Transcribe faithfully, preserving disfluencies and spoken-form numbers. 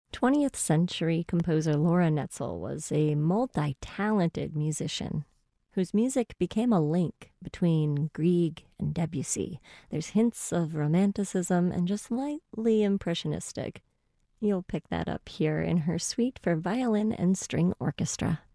twentieth century composer Laura Netzel was a multi-talented musician whose music became a link between Grieg and Debussy. There's hints of romanticism and just lightly impressionistic. You'll pick that up here in her suite for violin and string orchestra.